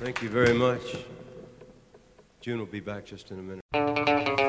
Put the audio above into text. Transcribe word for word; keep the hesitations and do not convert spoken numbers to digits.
Thank you very much. June will be back just in a minute.